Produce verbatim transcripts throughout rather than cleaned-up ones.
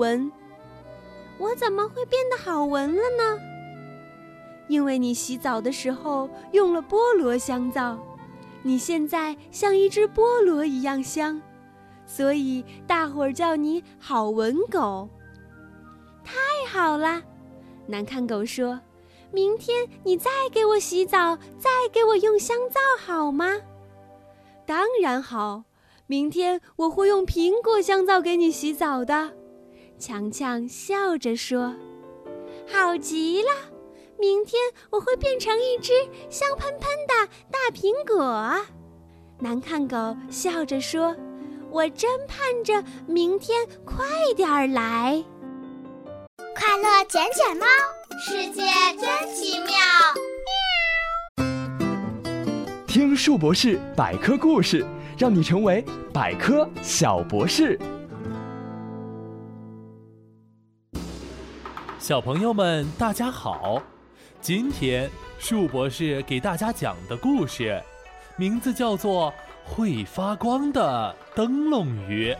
闻。我怎么会变得好闻了呢？因为你洗澡的时候用了菠萝香皂，你现在像一只菠萝一样香，所以大伙儿叫你好闻狗。太好了，难看狗说，明天你再给我洗澡，再给我用香皂好吗？当然好，明天我会用苹果香皂给你洗澡的。强强笑着说，好极了，明天我会变成一只香喷喷的大苹果。难看狗笑着说，我真盼着明天快点儿来。 快乐捡捡猫，世界真奇妙。 听树博士百科故事，让你成为百科小博士。 小朋友们大家好，今天树博士给大家讲的故事名字叫做会发光的灯笼鱼。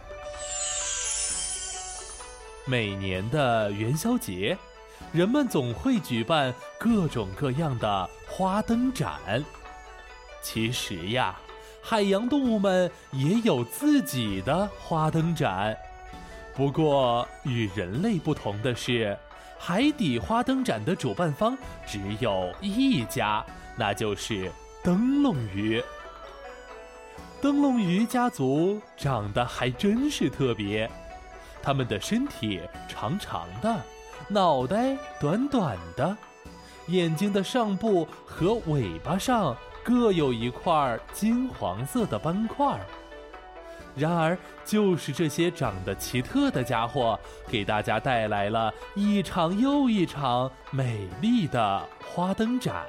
每年的元宵节，人们总会举办各种各样的花灯展。其实呀，海洋动物们也有自己的花灯展。不过与人类不同的是，海底花灯展的主办方只有一家，那就是灯笼鱼。灯笼鱼家族长得还真是特别，它们的身体长长的，脑袋短短的，眼睛的上部和尾巴上各有一块金黄色的斑块。然而就是这些长得奇特的家伙，给大家带来了一场又一场美丽的花灯展。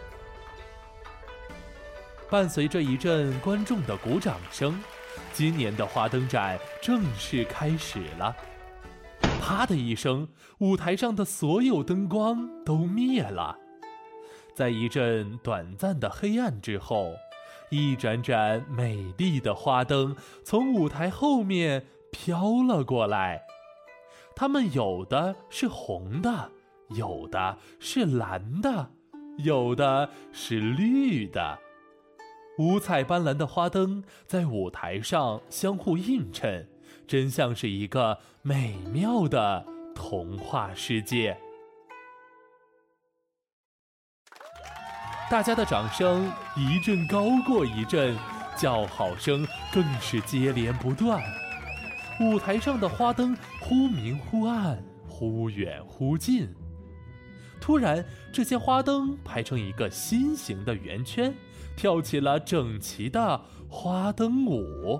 伴随着一阵观众的鼓掌声，今年的花灯展正式开始了。啪的一声，舞台上的所有灯光都灭了。在一阵短暂的黑暗之后，一盏盏美丽的花灯从舞台后面飘了过来。它们有的是红的，有的是蓝的，有的是绿的。五彩斑斓的花灯在舞台上相互映衬，真像是一个美妙的童话世界。大家的掌声一阵高过一阵，叫好声更是接连不断。舞台上的花灯忽明忽暗，忽远忽近。突然，这些花灯排成一个心形的圆圈，跳起了整齐的花灯舞。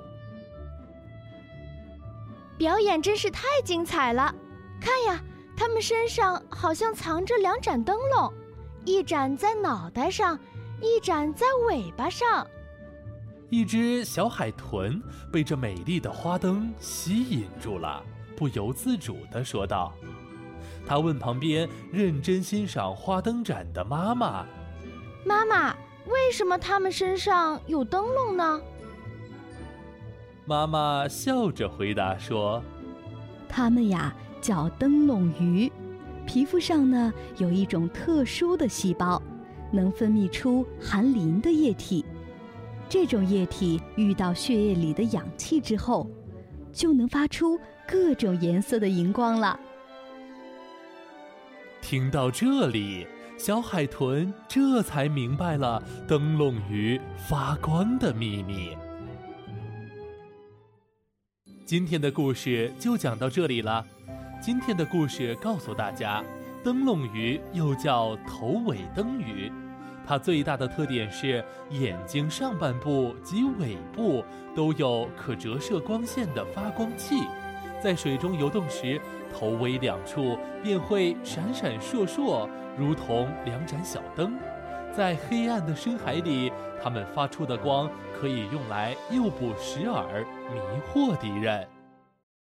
表演真是太精彩了！看呀，他们身上好像藏着两盏灯笼，一盏在脑袋上，一盏在尾巴上。 一只小海豚被这美丽的花灯吸引住了，不由自主地说道。他问旁边认真欣赏花灯展的妈妈： 妈妈，为什么他们身上有灯笼呢？ 妈妈笑着回答说： 它们呀叫灯笼鱼，皮肤上呢有一种特殊的细胞，能分泌出含磷的液体。这种液体遇到血液里的氧气之后，就能发出各种颜色的荧光了。 听到这里，小海豚这才明白了灯笼鱼发光的秘密。今天的故事就讲到这里了。今天的故事告诉大家，灯笼鱼又叫头尾灯鱼，它最大的特点是眼睛上半部及尾部都有可折射光线的发光器，在水中游动时，头尾两处便会闪闪烁烁，如同两盏小灯。在黑暗的深海里，它们发出的光可以用来诱捕食饵，迷惑敌人。